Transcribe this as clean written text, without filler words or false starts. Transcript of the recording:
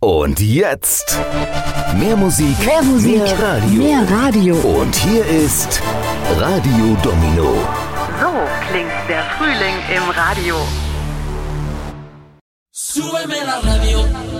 Und jetzt mehr Musik, mehr Radio. Mehr Radio. Und hier ist Radio Domino. So klingt der Frühling im Radio. Súbeme la radio.